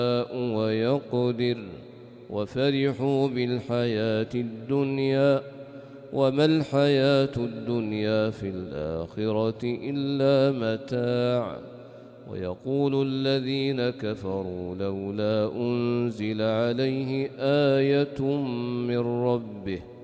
ويقدر وفرحوا بالحياة الدنيا وما الحياة الدنيا في الآخرة إلا متاع. ويقول الذين كفروا لولا أنزل عليه آية من ربه